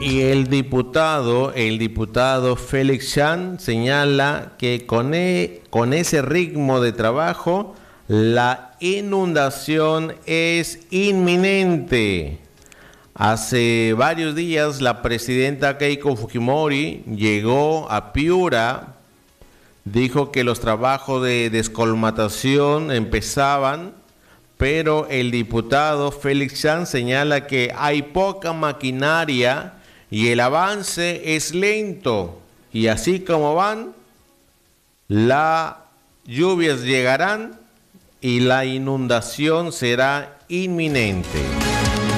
Y el diputado Félix Chan señala que con ese ritmo de trabajo, la inundación es inminente. Hace varios días, la presidenta Keiko Fujimori llegó a Piura, dijo que los trabajos de descolmatación empezaban, pero el diputado Félix Chan señala que hay poca maquinaria y el avance es lento. Y así como van, las lluvias llegarán y la inundación será inminente.